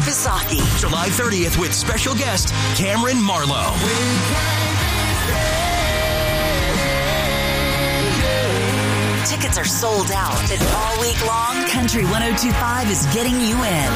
Pisaki. July 30th with special guest Cameron Marlowe. Tickets are sold out, and all week long, Country 102.5 is getting you in.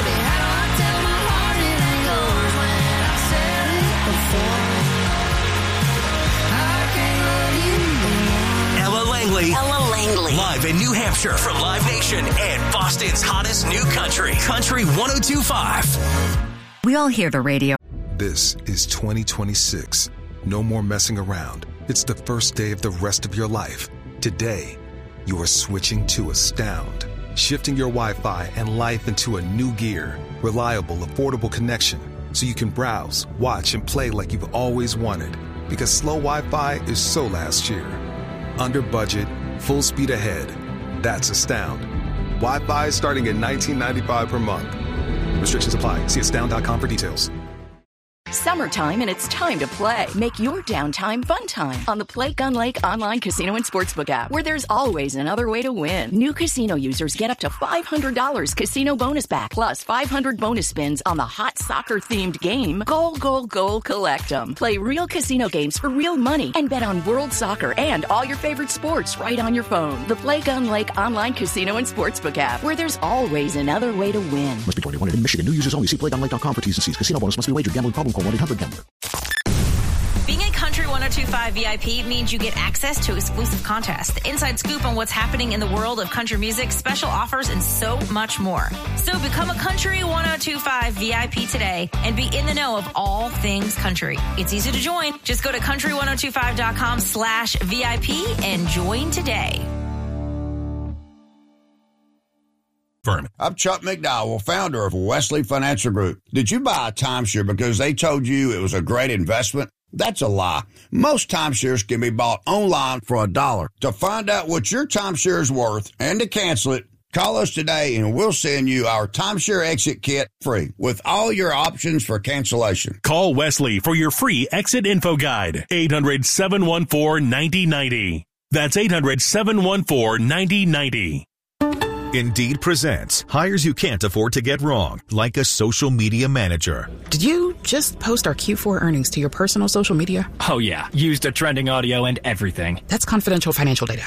Ella Langley. Live in New Hampshire from Live Nation and Boston's hottest new country. Country 102.5. We all hear the radio. This is 2026. No more messing around. It's the first day of the rest of your life. Today, you are switching to Astound. Shifting your Wi-Fi and life into a new gear. Reliable, affordable connection. So you can browse, watch, and play like you've always wanted. Because slow Wi-Fi is so last year. Under budget, full speed ahead. That's Astound. Wi-Fi starting at $19.95 per month. Restrictions apply. See astound.com for details. Summertime, and it's time to play. Make your downtime fun time on the Play Gun Lake online casino and sportsbook app, where there's always another way to win. New casino users get up to $500 casino bonus back, plus 500 bonus spins on the hot soccer-themed game, Goal, Goal, Goal, Collect 'em. Play real casino games for real money and bet on world soccer and all your favorite sports right on your phone. The Play Gun Lake online casino and sportsbook app, where there's always another way to win. Must be 21 in Michigan. New users only. See playgunlake.com for T's and C's. Casino bonus must be wagered. Gambling problem? Call 1-800-GAMBLER. Being a Country 102.5 VIP means you get access to exclusive contests, the inside scoop on what's happening in the world of country music, special offers, and so much more. So become a Country 102.5 VIP today and be in the know of all things country. It's easy to join. Just go to country1025.com/VIP and join today. I'm Chuck McDowell, founder of Wesley Financial Group. Did you buy a timeshare because they told you it was a great investment? That's a lie. Most timeshares can be bought online for $1. To find out what your timeshare is worth and to cancel it, call us today and we'll send you our timeshare exit kit free with all your options for cancellation. Call Wesley for your free exit info guide. 800-714-9090. That's 800-714-9090. Indeed presents hires you can't afford to get wrong, like a social media manager. Did you just post our Q4 earnings to your personal social media? Oh, yeah. Used a trending audio and everything. That's confidential financial data.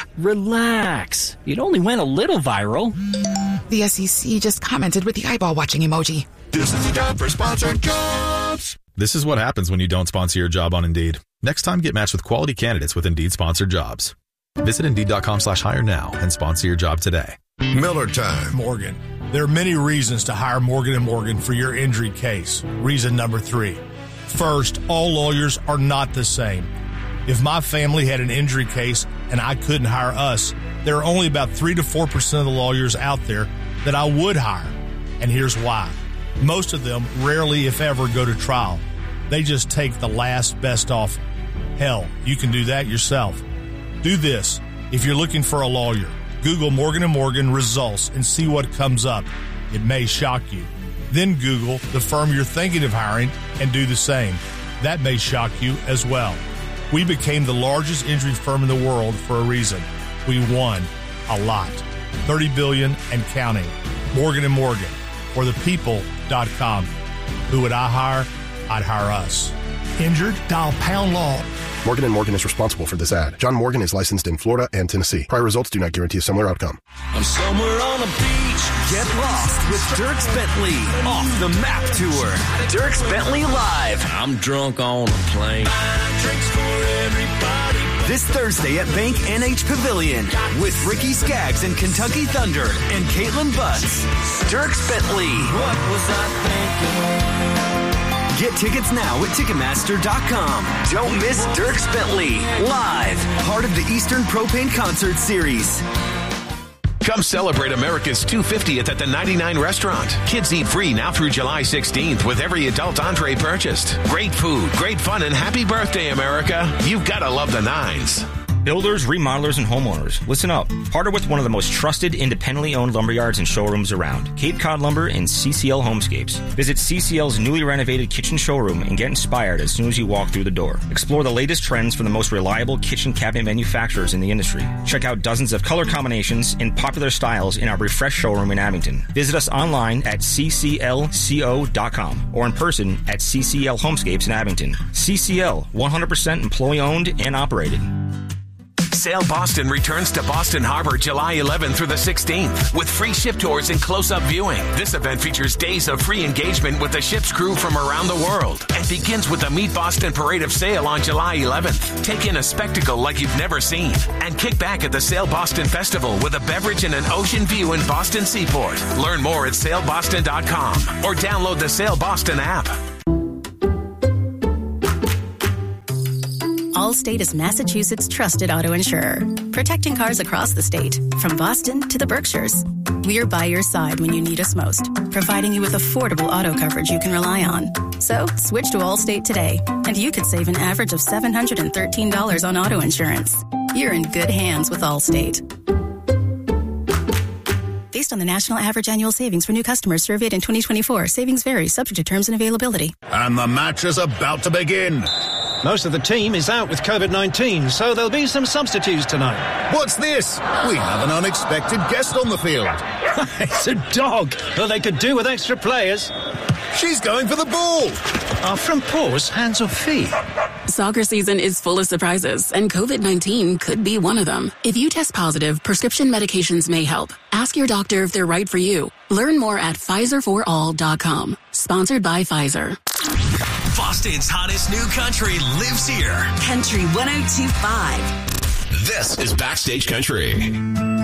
Relax. It only went a little viral. The SEC just commented with the eyeball-watching emoji. This is the time for sponsored jobs. This is what happens when you don't sponsor your job on Indeed. Next time, get matched with quality candidates with Indeed sponsored jobs. Visit Indeed.com/hire now and sponsor your job today. Miller time. Morgan. There are many reasons to hire Morgan & Morgan for your injury case. Reason number 3. First, all lawyers are not the same. If my family had an injury case and I couldn't hire us, there are only about 3 to 4% of the lawyers out there that I would hire. And here's why. Most of them rarely, if ever, go to trial. They just take the last best offer. Hell, you can do that yourself. Do this. If you're looking for a lawyer, Google Morgan & Morgan results and see what comes up. It may shock you. Then Google the firm you're thinking of hiring and do the same. That may shock you as well. We became the largest injury firm in the world for a reason. We won a lot. $30 billion and counting. Morgan & Morgan, or thepeople.com. Who would I hire? I'd hire us. Injured? Dial pound law. Morgan & Morgan is responsible for this ad. John Morgan is licensed in Florida and Tennessee. Prior results do not guarantee a similar outcome. I'm somewhere on a beach. Get lost with Dierks Bentley. Off the Map Tour. Dierks Bentley Live. I'm drunk on a plane. Drinks for everybody. This Thursday at Bank NH Pavilion with Ricky Skaggs and Kentucky Thunder and Caitlin Butts. Dierks Bentley. What was I thinking? Get tickets now at Ticketmaster.com. Don't miss Dierks Bentley live, part of the Eastern Propane Concert Series. Come celebrate America's 250th at the 99 Restaurant. Kids eat free now through July 16th with every adult entree purchased. Great food, great fun, and happy birthday, America. You've got to love the Nines. Builders, remodelers, and homeowners, listen up. Partner with one of the most trusted, independently owned lumberyards and showrooms around, Cape Cod Lumber and CCL Homescapes. Visit CCL's newly renovated kitchen showroom and get inspired as soon as you walk through the door. Explore the latest trends from the most reliable kitchen cabinet manufacturers in the industry. Check out dozens of color combinations and popular styles in our refreshed showroom in Abington. Visit us online at cclco.com or in person at CCL Homescapes in Abington. CCL, 100% employee-owned and operated. Sail Boston returns to Boston Harbor July 11th through the 16th with free ship tours and close-up viewing. This event features days of free engagement with the ship's crew from around the world and begins with the Meet Boston Parade of Sail on July 11th. Take in a spectacle like you've never seen and kick back at the Sail Boston Festival with a beverage and an ocean view in Boston Seaport. Learn more at sailboston.com or download the Sail Boston app. Allstate is Massachusetts' trusted auto insurer, protecting cars across the state, from Boston to the Berkshires. We're by your side when you need us most, providing you with affordable auto coverage you can rely on. So, switch to Allstate today, and you could save an average of $713 on auto insurance. You're in good hands with Allstate. Based on the national average annual savings for new customers surveyed in 2024, savings vary, subject to terms and availability. And the match is about to begin. Most of the team is out with COVID-19, so there'll be some substitutes tonight. What's this? We have an unexpected guest on the field. It's a dog. Well, they could do with extra players. She's going for the ball. Are front paws hands or feet? Soccer season is full of surprises, and COVID-19 could be one of them. If you test positive, prescription medications may help. Ask your doctor if they're right for you. Learn more at PfizerForAll.com. Sponsored by Pfizer. Boston's hottest new country lives here. Country 102.5. This is Backstage Country.